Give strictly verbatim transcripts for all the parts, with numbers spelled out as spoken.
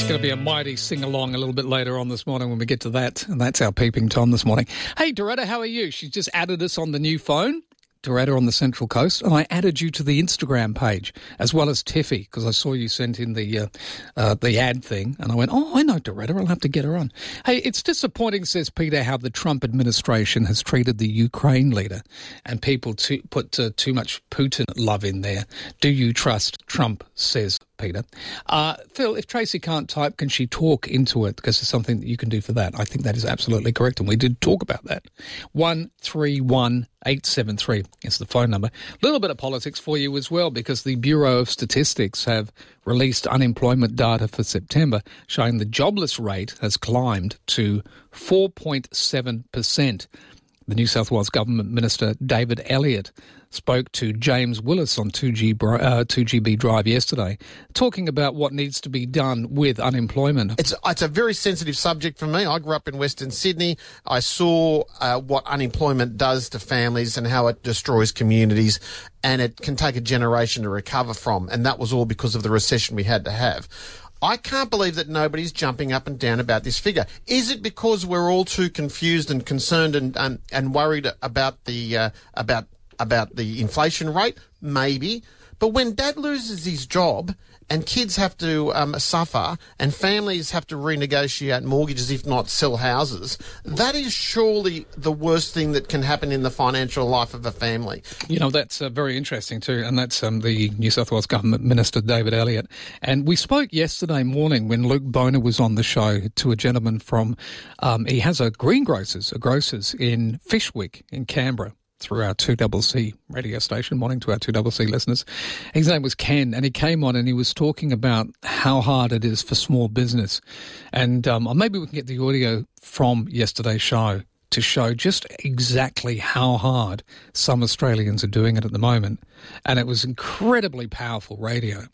going to be a mighty sing-along a little bit later on this morning when we get to that, and that's our peeping Tom this morning. Hey, Doretta, how are you? She's just added us on the new phone, Doretta on the Central Coast, and I added you to the Instagram page, as well as Tiffy, because I saw you sent in the uh, uh, the ad thing, and I went, oh, I know Doretta, I'll have to get her on. Hey, it's disappointing, says Peter, how the Trump administration has treated the Ukraine leader, and people too, put uh, too much Putin love in there. Do you trust Trump, says Peter. Uh, Phil, if Tracy can't type, can she talk into it? Because there's something that you can do for that. I think that is absolutely correct, and we did talk about that. one three one eight seven three is the phone number. A little bit of politics for you as well, because the Bureau of Statistics have released unemployment data for September showing the jobless rate has climbed to four point seven percent. The New South Wales Government Minister David Elliott spoke to James Willis on two G, uh, two G B Drive yesterday, talking about what needs to be done with unemployment. It's it's a very sensitive subject for me. I grew up in Western Sydney. I saw uh, what unemployment does to families and how it destroys communities, and it can take a generation to recover from, and that was all because of the recession we had to have. I can't believe that nobody's jumping up and down about this figure. Is it because we're all too confused and concerned and and, and worried about the uh, about about the inflation rate? Maybe. But when Dad loses his job and kids have to um, suffer and families have to renegotiate mortgages, if not sell houses, that is surely the worst thing that can happen in the financial life of a family. You know, that's uh, very interesting too, and that's um, the New South Wales Government Minister, David Elliott. And we spoke yesterday morning when Luke Boner was on the show to a gentleman from, um, he has a greengrocers, a grocers in Fishwick in Canberra, through our two C C radio station. Morning to our two C C listeners. His name was Ken, and he came on and he was talking about how hard it is for small business. And um, maybe we can get the audio from yesterday's show to show just exactly how hard some Australians are doing it at the moment. And it was incredibly powerful radio,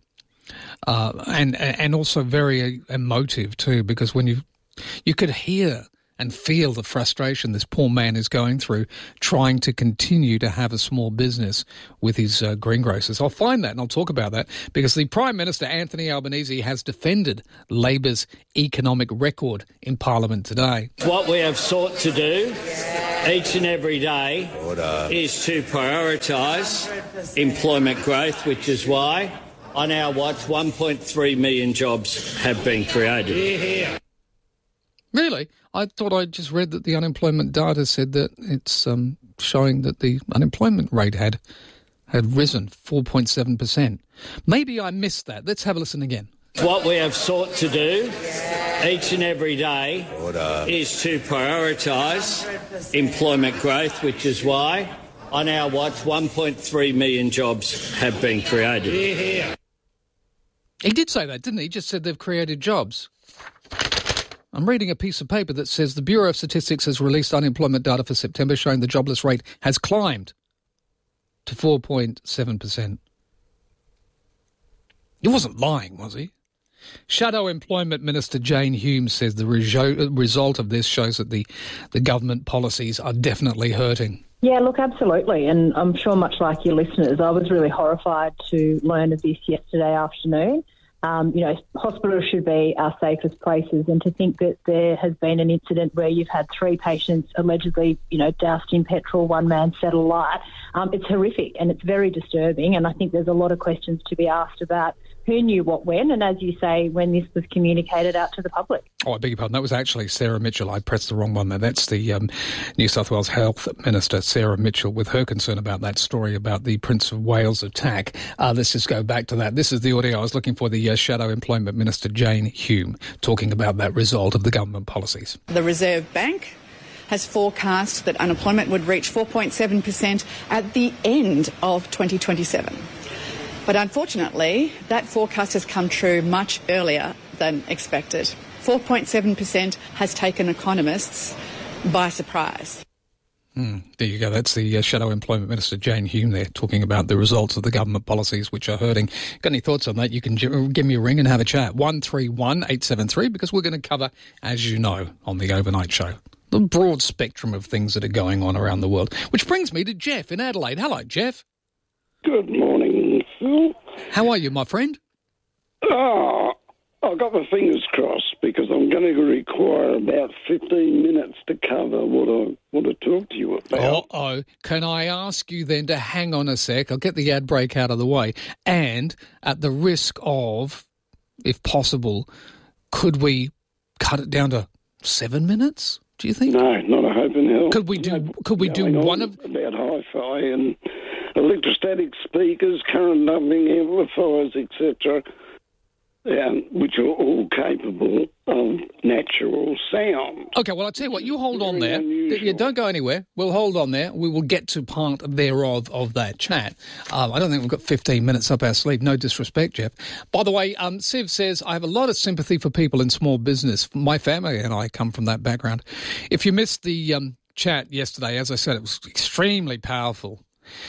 uh, and and also very emotive too, because when you you could hear and feel the frustration this poor man is going through trying to continue to have a small business with his uh, greengrocers. I'll find that and I'll talk about that, because the Prime Minister, Anthony Albanese, has defended Labor's economic record in Parliament today. What we have sought to do each and every day Order. is to prioritise employment growth, which is why on our watch one point three million jobs have been created. Hear, hear. Really? I thought I just read that the unemployment data said that it's um, showing that the unemployment rate had had risen four point seven percent. Maybe I missed that. Let's have a listen again. What we have sought to do each and every day Order. is to prioritise employment growth, which is why on our watch one point three million jobs have been created. Hear, hear. He did say that, didn't he? He just said they've created jobs. I'm reading a piece of paper that says the Bureau of Statistics has released unemployment data for September showing the jobless rate has climbed to four point seven percent. He wasn't lying, was he? Shadow Employment Minister Jane Hume says the rejo- result of this shows that the, the government policies are definitely hurting. Yeah, look, absolutely. And I'm sure much like your listeners, I was really horrified to learn of this yesterday afternoon. Um, you know, hospitals should be our safest places, and to think that there has been an incident where you've had three patients allegedly, you know, doused in petrol, one man set alight, um, it's horrific and it's very disturbing, and I think there's a lot of questions to be asked about who knew what when, and as you say, when this was communicated out to the public. Oh, I beg your pardon. That was actually Sarah Mitchell. I pressed the wrong one there. That's the um, New South Wales Health Minister, Sarah Mitchell, with her concern about that story about the Prince of Wales attack. Uh, let's just go back to that. This is the audio I was looking for, the uh, Shadow Employment Minister, Jane Hume, talking about that result of the government policies. The Reserve Bank has forecast that unemployment would reach four point seven percent at the end of twenty twenty-seven. But unfortunately, that forecast has come true much earlier than expected. four point seven percent has taken economists by surprise. Mm, there you go. That's the uh, Shadow Employment Minister, Jane Hume, there, talking about the results of the government policies which are hurting. Got any thoughts on that? You can g- give me a ring and have a chat. one three one eight seven three, because we're going to cover, as you know, on the overnight show, the broad spectrum of things that are going on around the world. Which brings me to Jeff in Adelaide. Hello, Jeff. Good morning, Phil. How are you, my friend? Ah, I I've got my fingers crossed because I'm going to require about fifteen minutes to cover what I want to talk to you about. Uh-oh. Can I ask you then to hang on a sec? I'll get the ad break out of the way. And at the risk of, if possible, could we cut it down to seven minutes, do you think? No, not a hope in hell. Could we do, No, could we do going one on of... about hi-fi and electrostatic speakers, current dumping amplifiers, et cetera, um, which are all capable of natural sound. Okay, well, I'll tell you what, you hold on Very there. unusual. Yeah, don't go anywhere. We'll hold on there. We will get to part thereof of that chat. Um, I don't think we've got fifteen minutes up our sleeve. No disrespect, Jeff. By the way, um, Siv says, I have a lot of sympathy for people in small business. My family and I come from that background. If you missed the um, chat yesterday, as I said, it was extremely powerful.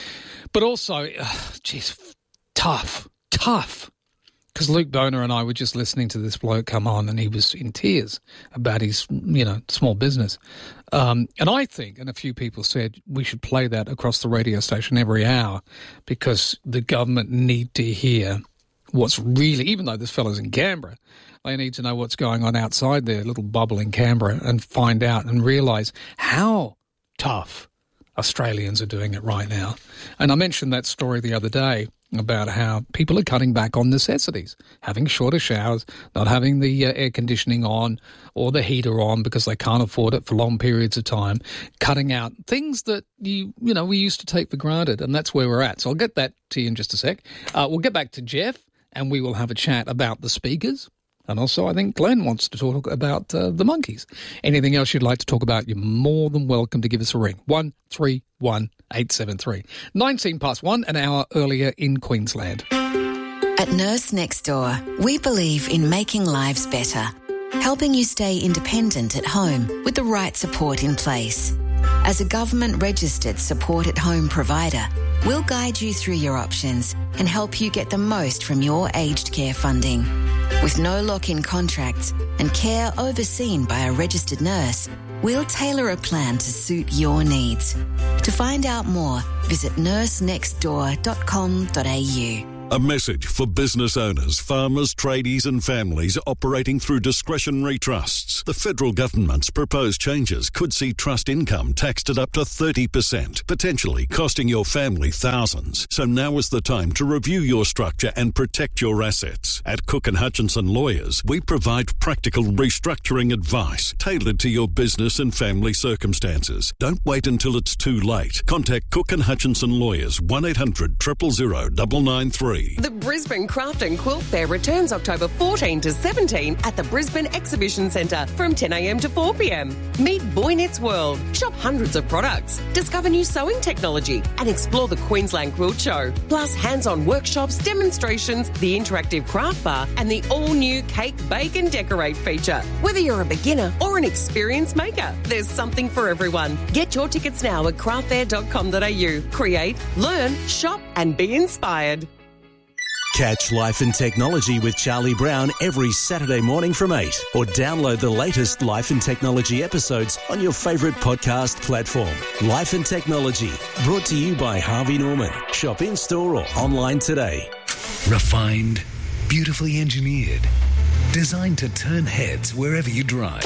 But also, uh, geez, tough, tough. Because Luke Boner and I were just listening to this bloke come on and he was in tears about his, you know, small business. Um, and I think, and a few people said, we should play that across the radio station every hour because the government need to hear what's really, even though this fellow's in Canberra, they need to know what's going on outside their little bubble in Canberra and find out and realise how tough Australians are doing it right now. And I mentioned that story the other day about how people are cutting back on necessities, having shorter showers, not having the uh, air conditioning on or the heater on because they can't afford it for long periods of time, cutting out things that you you know we used to take for granted, and that's where we're at. So I'll get that to you in just a sec. Uh, we'll get back to Jeff, and we will have a chat about the speakers. And also, I think Glenn wants to talk about uh, the monkeys. Anything else you'd like to talk about, you're more than welcome to give us a ring. one three one eight seven three. nineteen past one, an hour earlier in Queensland. At Nurse Next Door, we believe in making lives better, helping you stay independent at home with the right support in place. As a government-registered support-at-home provider, we'll guide you through your options and help you get the most from your aged care funding. With no lock-in contracts and care overseen by a registered nurse, we'll tailor a plan to suit your needs. To find out more, visit nurse next door dot com dot a u. A message for business owners, farmers, tradies and families operating through discretionary trusts. The federal government's proposed changes could see trust income taxed at up to thirty percent, potentially costing your family thousands. So now is the time to review your structure and protect your assets. At Cook and Hutchinson Lawyers, we provide practical restructuring advice tailored to your business and family circumstances. Don't wait until it's too late. Contact Cook and Hutchinson Lawyers, one eight hundred, zero zero zero, nine nine three. The Brisbane Craft and Quilt Fair returns October fourteenth to seventeenth at the Brisbane Exhibition Centre from ten a m to four p m. Meet Boy Knits World, shop hundreds of products, discover new sewing technology and explore the Queensland Quilt Show. Plus hands-on workshops, demonstrations, the interactive craft bar and the all-new Cake, Bake and Decorate feature. Whether you're a beginner or an experienced maker, there's something for everyone. Get your tickets now at craft fair dot com dot a u. Create, learn, shop and be inspired. Catch Life and Technology with Charlie Brown every Saturday morning from eight, or download the latest Life and Technology episodes on your favourite podcast platform. Life and Technology, brought to you by Harvey Norman. Shop in-store or online today. Refined, beautifully engineered, designed to turn heads wherever you drive.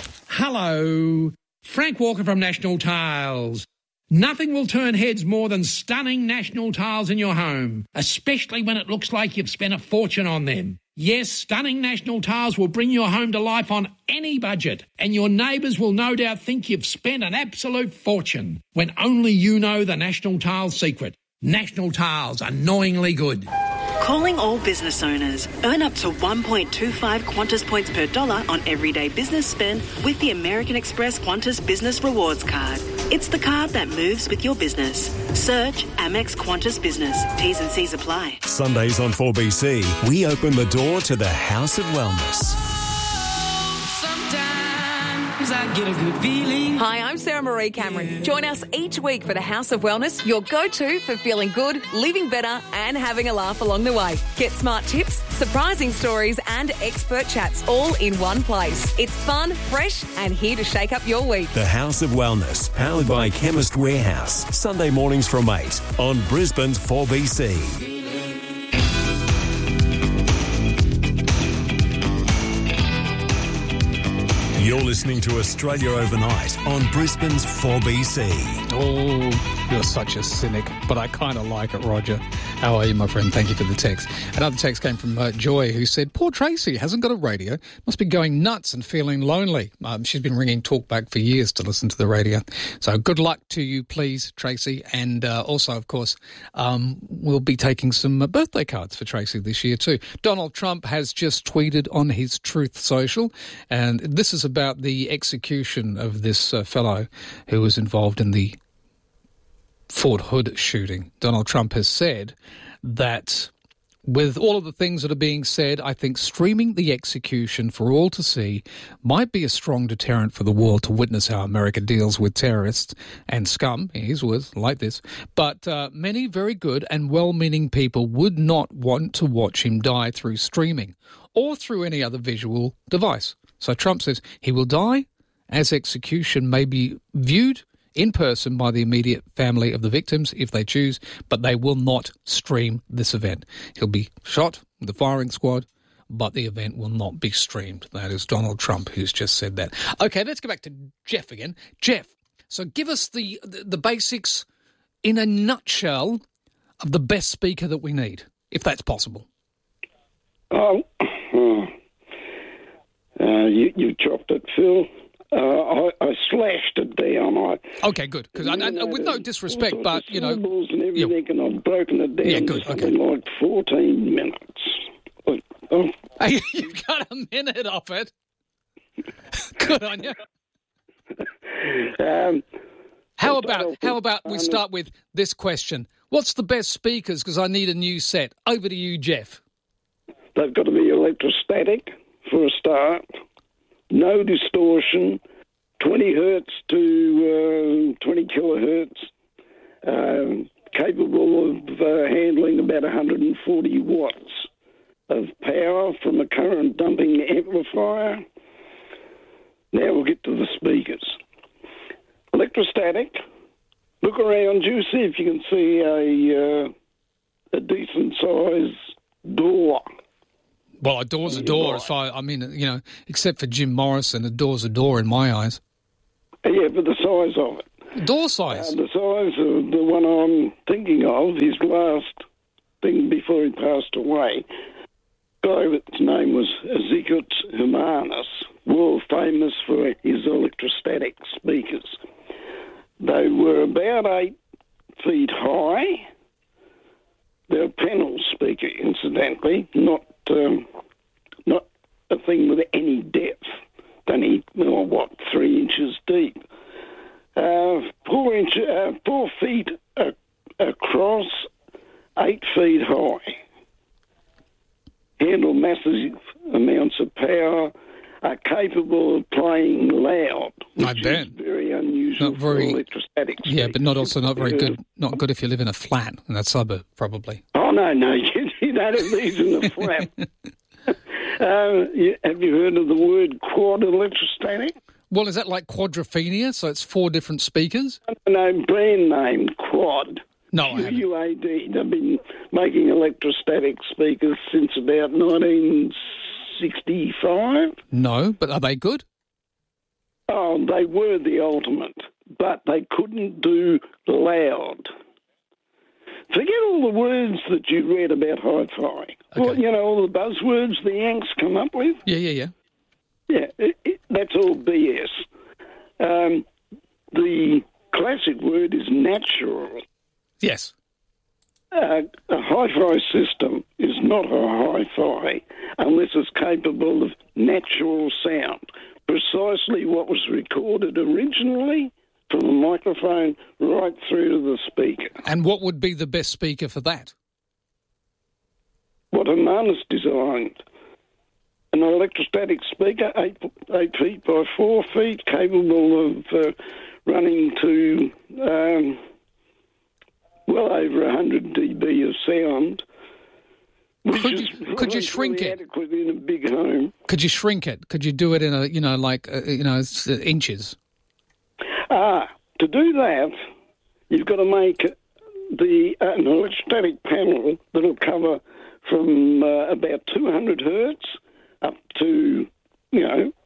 Hello, Frank Walker from National Tiles. Nothing will turn heads more than stunning National Tiles in your home, especially when it looks like you've spent a fortune on them. Yes, stunning National Tiles will bring your home to life on any budget, and your neighbours will no doubt think you've spent an absolute fortune when only you know the National Tiles secret. National Tiles, annoyingly good. Calling all business owners. Earn up to one point two five Qantas points per dollar on everyday business spend with the American Express Qantas Business Rewards Card. It's the card that moves with your business. Search Amex Qantas Business. T's and C's apply. Sundays on four B C, we open the door to the House of Wellness. I get a good feeling. Hi, I'm Sarah Marie Cameron. Join us each week for the House of Wellness, your go-to for feeling good, living better and having a laugh along the way. Get smart tips, surprising stories and expert chats all in one place. It's fun, fresh and here to shake up your week. The House of Wellness, powered by Chemist Warehouse. Sunday mornings from eight on Brisbane's four B C. You're listening to Australia Overnight on Brisbane's four B C. Oh, you're such a cynic, but I kind of like it, Roger. How are you, my friend? Thank you for the text. Another text came from uh, Joy, who said, poor Tracy hasn't got a radio, must be going nuts and feeling lonely. Um, she's been ringing Talkback for years to listen to the radio. So good luck to you, please, Tracy. And uh, also, of course, um, we'll be taking some uh, birthday cards for Tracy this year too. Donald Trump has just tweeted on his Truth Social, and this is about the execution of this uh, fellow who was involved in the Fort Hood shooting. Donald Trump has said that with all of the things that are being said, I think streaming the execution for all to see might be a strong deterrent for the world to witness how America deals with terrorists and scum, in his words, like this. But uh, many very good and well-meaning people would not want to watch him die through streaming or through any other visual device. So Trump says he will die as execution may be viewed in person by the immediate family of the victims if they choose, but they will not stream this event. He'll be shot with the firing squad, but the event will not be streamed. That is Donald Trump who's just said that. Okay, let's go back to Jeff again. Jeff, so give us the, the, the basics in a nutshell of the best speaker that we need, if that's possible. Oh, uh, uh, you, you chopped it, Phil. Uh, I, I slashed it down. I, okay, good. Because I, I, with no disrespect, but you know, and everything, yeah. and I've broken it down. Yeah, good. To something okay. like fourteen minutes. Like, oh. Hey, you got a minute off it. Good on you. Um, how about how about we start with this question? What's the best speakers? Because I need a new set. Over to you, Jeff. They've got to be electrostatic for a start. No distortion, twenty hertz to uh, twenty kilohertz, uh, capable of uh, handling about one hundred forty watts of power from a current dumping amplifier. Now we'll get to the speakers. Electrostatic. Look around you, see if you can see a, uh, a decent size door. Well, a door's a door. As far, I mean, you know, except for Jim Morrison, a door's a door in my eyes. Yeah, but the size of it. Door size? Uh, the size of the one I'm thinking of, his last thing before he passed away, guy, his name was Ezekiel Humanis, world famous for his electrostatic speakers. They were about eight feet high. They're a panel speaker, incidentally, not um, not a thing with any depth. Only, well, what, three inches deep. Uh, four inch, uh, four feet uh, across, eight feet high. Handle massive amounts of power. Are capable of playing loud, which I bet. is very unusual Not very, for electrostatic speakers. Yeah, but not also not very good. Not good if you live in a flat in a suburb, probably. Oh no, no, you, you don't have these in a flat. uh, you, have you heard of the word quad electrostatic? Well, is that like quadrophenia? So it's four different speakers? No, brand name Quad. No, I haven't. Q A D. They've been making electrostatic speakers since about nineteen sixty-five. No, but are they good? Oh, they were the ultimate, but they couldn't do loud. Forget all the words that you read about hi-fi. Okay. Well, you know, all the buzzwords the Yanks come up with. Yeah, yeah, yeah. Yeah, it, it, that's all B S. Um, the classic word is natural. Yes. Uh, a hi-fi system is not a hi-fi unless it's capable of natural sound, precisely what was recorded originally from the microphone right through to the speaker. And what would be the best speaker for that? What Humanis designed. An electrostatic speaker, eight, eight feet by four feet, capable of uh, running to... Um, well over one hundred decibels of sound, which could is you, could you shrink really it? Adequate in a big home. Could you shrink it? Could you do it in a, you know, like, uh, you know, it's, uh, inches? Ah, to do that, you've got to make the uh, an electrostatic panel that'll cover from uh, about two hundred hertz up to, you know, the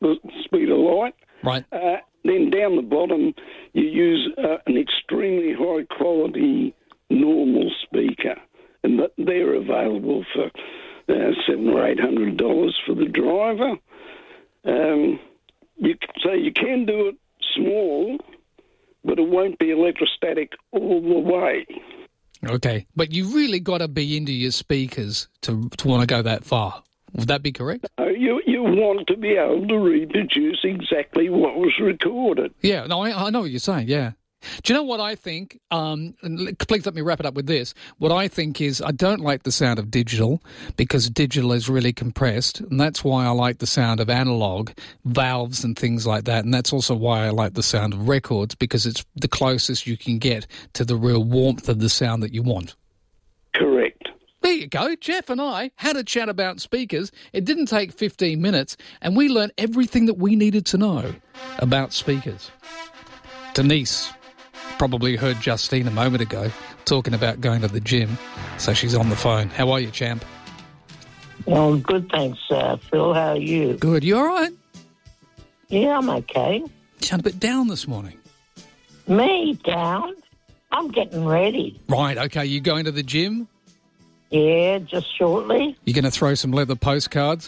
speed of light. Right. Uh, then down the bottom, you use uh, an extremely high quality normal speaker, and th- they're available for uh, seven or eight hundred dollars for the driver. Um, you so you can do it small, but it won't be electrostatic all the way. Okay, but you really got to be into your speakers to to want to go that far. Would that be correct? Uh, you you want to be able to reproduce exactly what was recorded. Yeah, no, I, I know what you're saying, yeah. Do you know what I think? Um, and please let me wrap it up with this. What I think is I don't like the sound of digital because digital is really compressed, and that's why I like the sound of analog, valves and things like that, and that's also why I like the sound of records because it's the closest you can get to the real warmth of the sound that you want. Correct. There you go. Jeff and I had a chat about speakers. It didn't take fifteen minutes, and we learned everything that we needed to know about speakers. Denise probably heard Justine a moment ago talking about going to the gym, so she's on the phone. How are you, champ? Well, good, thanks, uh, Phil. How are you? Good. You all right? Yeah, I'm okay. You sound a bit down this morning. Me, down? I'm getting ready. Right, okay. You going to the gym? Yeah, just shortly. You going to throw some leather postcards?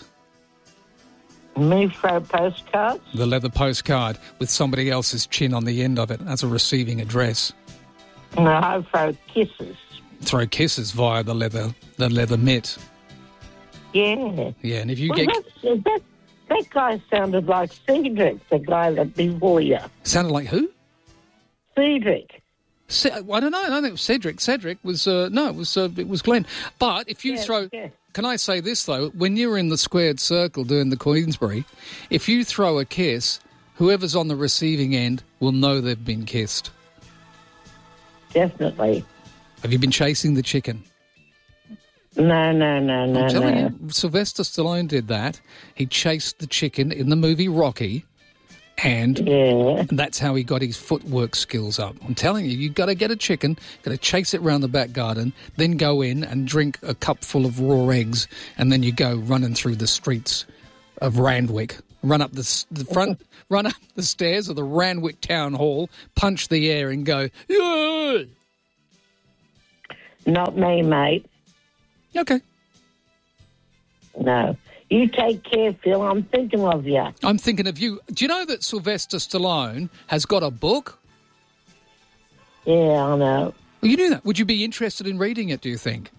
Me throw postcards? The leather postcard with somebody else's chin on the end of it as a receiving address. No, I throw kisses. Throw kisses via the leather, the leather mitt. Yeah. Yeah, and if you well, get... That, that, that guy sounded like Cedric, the guy that before you. Sounded like who? Cedric. Ce- I don't know. I don't think it was Cedric. Cedric was... Uh, no, it was uh, it was Glenn. But if you yeah, throw... Yeah. Can I say this, though? When you're in the squared circle doing the Queensbury, if you throw a kiss, whoever's on the receiving end will know they've been kissed. Definitely. Have you been chasing the chicken? No, no, no, no, I'm telling no. you, Sylvester Stallone did that. He chased the chicken in the movie Rocky, and yeah. that's how he got his footwork skills up. I'm telling you, you've got to get a chicken, got to chase it round the back garden, then go in and drink a cup full of raw eggs, and then you go running through the streets of Randwick. Run up the, the front, run up the stairs of the Randwick Town Hall, punch the air and go, yeah! Not me, mate. Okay. No. You take care, Phil. I'm thinking of you. I'm thinking of you. Do you know that Sylvester Stallone has got a book? Yeah, I know. Well, you knew that. Would you be interested in reading it, do you think?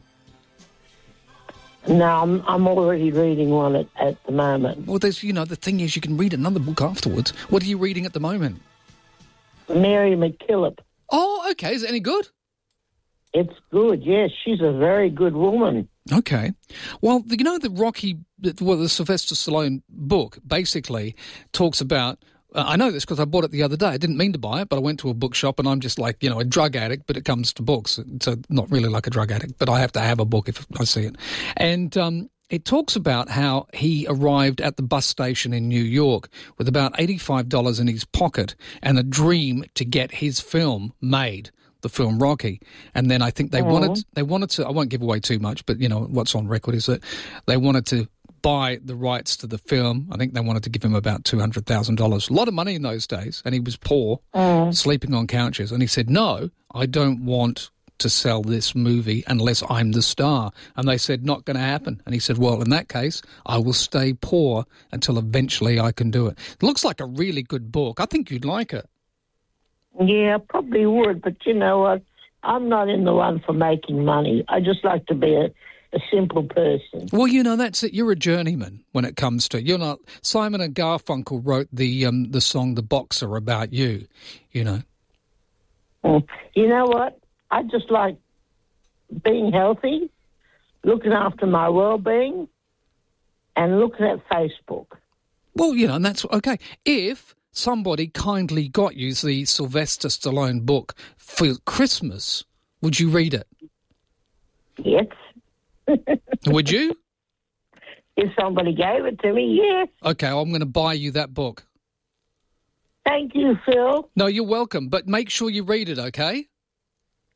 No, I'm, I'm already reading one at, at the moment. Well, there's, you know, the thing is you can read another book afterwards. What are you reading at the moment? Mary McKillop. Oh, okay. Is it any good? It's good, yes. She's a very good woman. Okay. Well, you know, the Rocky, well, the Sylvester Stallone book basically talks about, uh, I know this because I bought it the other day. I didn't mean to buy it, but I went to a bookshop and I'm just like, you know, a drug addict, but it comes to books. So not really like a drug addict, but I have to have a book if I see it. And um, it talks about how he arrived at the bus station in New York with about eighty-five dollars in his pocket and a dream to get his film made. The film Rocky, and then I think they mm. wanted they wanted to. I won't give away too much, but you know what's on record is that they wanted to buy the rights to the film. I think they wanted to give him about two hundred thousand dollars, a lot of money in those days, and he was poor, mm. sleeping on couches. And he said, "No, I don't want to sell this movie unless I'm the star." And they said, "Not going to happen." And he said, "Well, in that case, I will stay poor until eventually I can do it." It looks like a really good book. I think you'd like it. Yeah, I probably would, but you know what? I'm not in the one for making money. I just like to be a, a simple person. Well, you know, that's it. You're a journeyman when it comes to... You're not... Simon and Garfunkel wrote the um, the song The Boxer about you, you know. Mm. You know what? I just like being healthy, looking after my well-being, and looking at Facebook. Well, you know, and that's... Okay, if... somebody kindly got you the Sylvester Stallone book for Christmas, would you read it? Yes. Would you? If somebody gave it to me, yes. Okay, well, I'm going to buy you that book. Thank you, Phil. No, you're welcome, but make sure you read it, okay?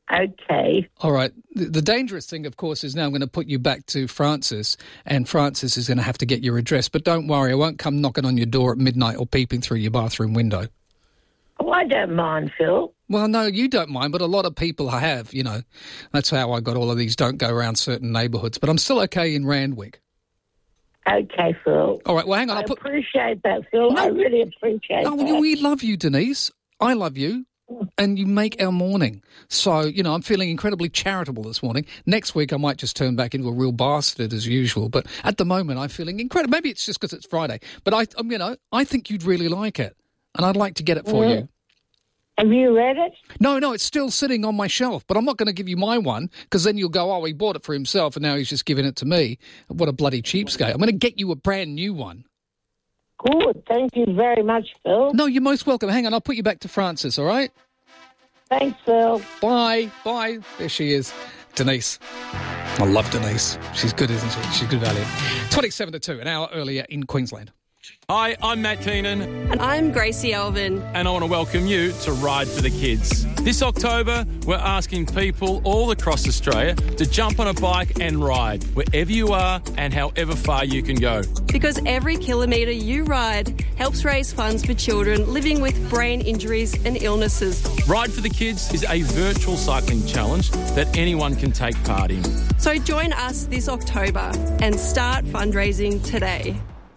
Okay. All right. The, the dangerous thing, of course, is now I'm going to put you back to Francis, and Francis is going to have to get your address. But don't worry, I won't come knocking on your door at midnight or peeping through your bathroom window. Oh, I don't mind, Phil. Well, no, you don't mind, but a lot of people have, you know. That's how I got all of these don't go around certain neighbourhoods. But I'm still okay in Randwick. Okay, Phil. All right, well, hang on. I I'll put... appreciate that, Phil. No. I really appreciate oh, that. No, we love you, Denise. I love you. And you make our morning. So, you know, I'm feeling incredibly charitable this morning. Next week I might just turn back into a real bastard as usual. But at the moment I'm feeling incredible. Maybe it's just because it's Friday. But, I, um, you know, I think you'd really like it. And I'd like to get it for mm. you. Have you read it? No, no, it's still sitting on my shelf. But I'm not going to give you my one because then you'll go, oh, he bought it for himself and now he's just giving it to me. What a bloody cheapskate. I'm going to get you a brand new one. Good. Thank you very much, Phil. No, you're most welcome. Hang on, I'll put you back to Francis, all right? Thanks, Phil. Bye. Bye. There she is. Denise. I love Denise. She's good, isn't she? She's good value. twenty-seven to two, an hour earlier in Queensland. Hi, I'm Matt Keenan. And I'm Gracie Elvin. And I want to welcome you to Ride for the Kids. This October, we're asking people all across Australia to jump on a bike and ride wherever you are and however far you can go. Because every kilometre you ride helps raise funds for children living with brain injuries and illnesses. Ride for the Kids is a virtual cycling challenge that anyone can take part in. So join us this October and start fundraising today.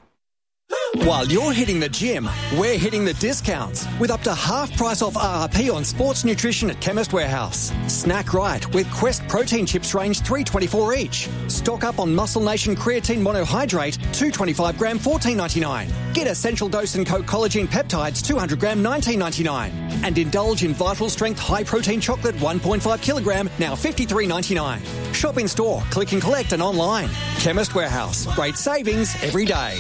While you're hitting the gym, we're hitting the discounts with up to half price off R R P on sports nutrition at Chemist Warehouse. Snack right with Quest protein chips range three twenty-four each. Stock up on Muscle Nation creatine monohydrate two twenty-five gram fourteen ninety-nine. Get Essential Dose and Coke collagen peptides two hundred gram nineteen ninety-nine. And indulge in Vital Strength high protein chocolate one point five kilogram now fifty-three ninety-nine. Shop in store, click and collect and online. Chemist Warehouse. Great savings every day.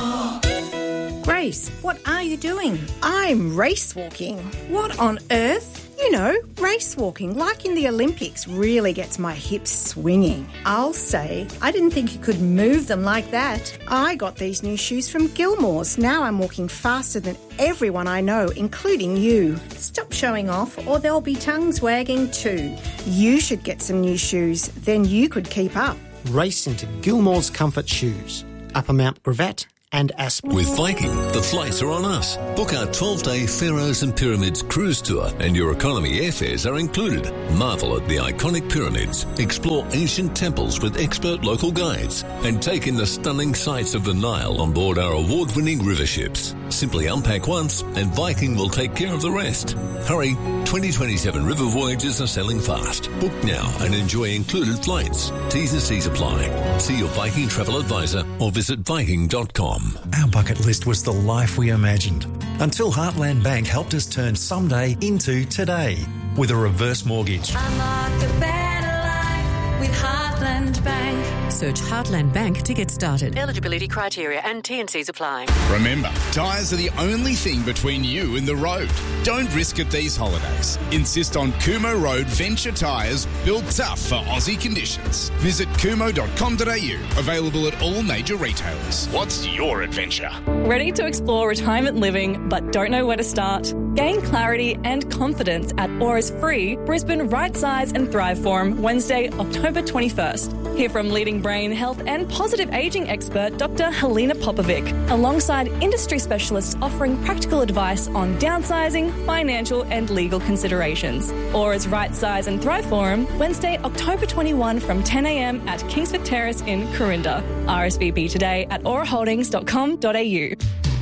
Grace, what are you doing? I'm race walking. What on earth? You know, race walking, like in the Olympics, really gets my hips swinging. I'll say, I didn't think you could move them like that. I got these new shoes from Gilmore's. Now I'm walking faster than everyone I know, including you. Stop showing off or there'll be tongues wagging too. You should get some new shoes, then you could keep up. Race into Gilmore's Comfort Shoes, Upper Mount Gravatt and Aspen. With Viking, the flights are on us. Book our twelve-day Pharaohs and Pyramids cruise tour and your economy airfares are included. Marvel at the iconic pyramids, explore ancient temples with expert local guides, and take in the stunning sights of the Nile on board our award-winning river ships. Simply unpack once and Viking will take care of the rest. Hurry, twenty twenty-seven river voyages are selling fast. Book now and enjoy included flights. T's and C's apply. See your Viking travel advisor or visit viking dot com. Our bucket list was the life we imagined until Heartland Bank helped us turn someday into today with a reverse mortgage. Unlock a better life with Heartland Bank. Search Heartland Bank to get started. Eligibility criteria and T and C's apply. Remember, tyres are the only thing between you and the road. Don't risk it these holidays. Insist on Kumo Road Venture Tyres, built tough for Aussie conditions. Visit kumo dot com dot a u. Available at all major retailers. What's your adventure? Ready to explore retirement living but don't know where to start? Gain clarity and confidence at Aura's free Brisbane Right Size and Thrive Forum Wednesday, October twenty-first. Hear from leading brain health and positive ageing expert Doctor Helena Popovic, alongside industry specialists offering practical advice on downsizing, financial and legal considerations. Aura's Right Size and Thrive Forum, Wednesday, October twenty-first from ten a m at Kingsford Terrace in Corinda. R S V P today at aura holdings dot com dot a u.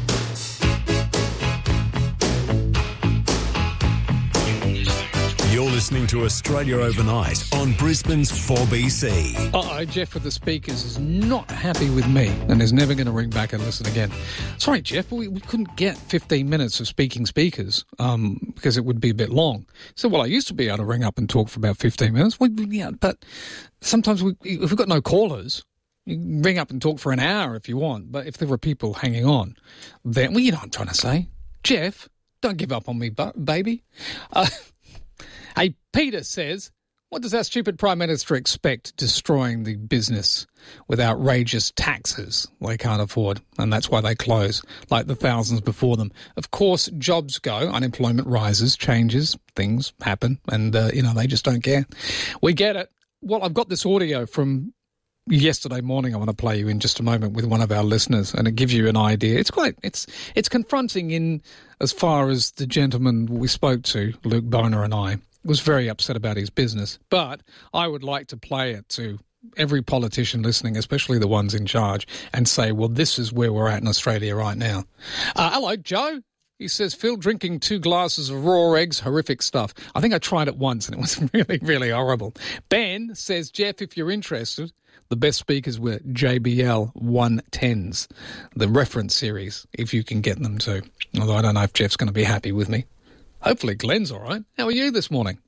You're listening to Australia Overnight on Brisbane's four B C. Uh-oh, Jeff with the speakers is not happy with me and is never going to ring back and listen again. Sorry, Jeff, we, we couldn't get fifteen minutes of speaking speakers um, because it would be a bit long. So, well, I used to be able to ring up and talk for about fifteen minutes. Well, yeah, but sometimes we, if we've got no callers, you can ring up and talk for an hour if you want. But if there were people hanging on, then, well, you know what I'm trying to say. Jeff, don't give up on me, bu- baby. Uh, Hey, Peter says, What does our stupid Prime Minister expect destroying the business with outrageous taxes they can't afford? And that's why they close, like the thousands before them. Of course, jobs go, unemployment rises, changes, things happen, and, uh, you know, they just don't care. We get it. Well, I've got this audio from yesterday morning I want to play you in just a moment with one of our listeners, and it gives you an idea. It's quite, it's it's confronting in as far as the gentleman we spoke to, Luke Boner, and I, was very upset about his business. But I would like to play it to every politician listening, especially the ones in charge, and say, well, this is where we're at in Australia right now. Uh, hello, Joe. He says, Phil, drinking two glasses of raw eggs, horrific stuff. I think I tried it once and it was really, really horrible. Ben says, Jeff, if you're interested, the best speakers were J B L one tens, the reference series, if you can get them too. Although I don't know if Jeff's going to be happy with me. Hopefully Glenn's all right. How are you this morning?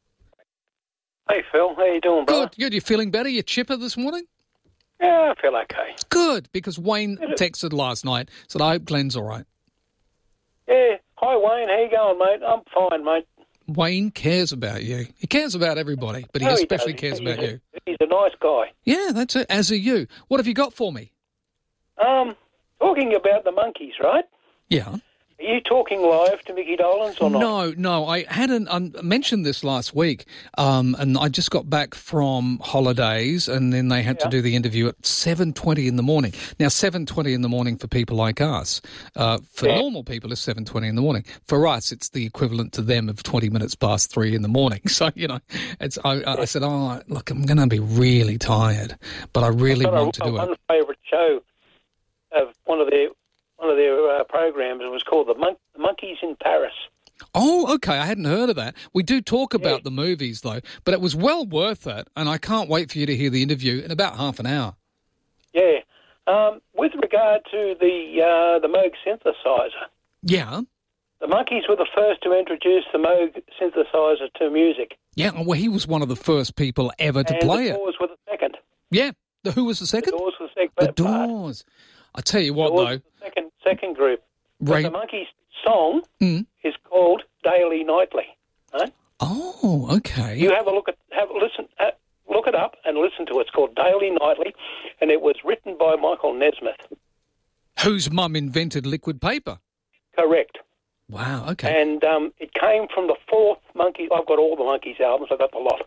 Hey, Phil. How you doing, brother? Good, good. You feeling better? You chipper this morning? Yeah, I feel okay. Good, because Wayne texted last night, said, I hope Glenn's all right. Yeah. Hi, Wayne. How you going, mate? I'm fine, mate. Wayne cares about you. He cares about everybody, but he no, especially he cares he's about a, you. He's a nice guy. Yeah, that's it. As are you. What have you got for me? Um, talking about the monkeys, right? Yeah. Are you talking live to Mickey Dolenz or not? No, no. I hadn't um, mentioned this last week, um, and I just got back from holidays, and then they had yeah. to do the interview at seven twenty in the morning. Now, seven twenty in the morning for people like us. Uh, for yeah. normal people, it's seven twenty in the morning. For us, it's the equivalent to them of twenty minutes past three in the morning. So, you know, it's. I, yeah. I said, oh, look, I'm going to be really tired, but I really want a, to do one it. One favourite show of one of their... One of their uh, programs, it was called the Mon- Monkeys in Paris. Oh, okay. I hadn't heard of that. We do talk about yeah. the movies, though, but it was well worth it, and I can't wait for you to hear the interview in about half an hour. Yeah. Um, with regard to the uh, the Moog synthesizer. Yeah. The Monkeys were the first to introduce the Moog synthesizer to music. Yeah, well, he was one of the first people ever to and play the it. The Doors were the second. Yeah. The Who was the second? The Doors were the second. The Doors. I tell you what, though. Second, second group. Right. But the Monkeys' song mm. is called Daily Nightly. Right? Oh, okay. You have a look at, have a listen, uh, look it up and listen to it. It's called Daily Nightly, and it was written by Michael Nesmith. Whose mum invented liquid paper? Correct. Wow. Okay. And um, it came from the fourth Monkeys. I've got all the Monkeys albums. I've got the lot,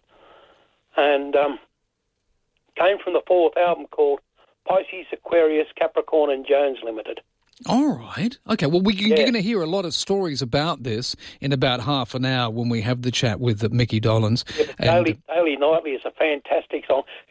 and um, came from the fourth album called Pisces, Aquarius, Capricorn and Jones Limited. All right. Okay, well, we, yeah. you're going to hear a lot of stories about this in about half an hour when we have the chat with uh, Mickey Dolenz. Yeah, and, Daily, Daily Nightly is a fantastic song.